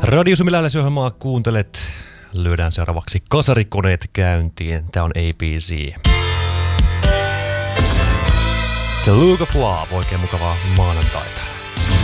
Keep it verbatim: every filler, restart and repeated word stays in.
Radio Suomi-lähdesohjelmaa kuuntelet. Lyödään seuraavaksi kasarikoneet käyntiin. Tää on A B C. The Look of Love. Oikein mukavaa maanantaita.